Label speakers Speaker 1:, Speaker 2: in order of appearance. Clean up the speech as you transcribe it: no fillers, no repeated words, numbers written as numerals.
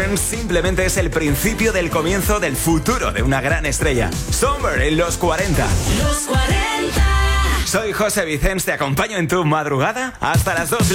Speaker 1: Vicens simplemente es el principio del comienzo del futuro de una gran estrella. Summer en los 40.
Speaker 2: Los 40.
Speaker 1: Soy José Vicens, te acompaño en tu madrugada hasta las 2.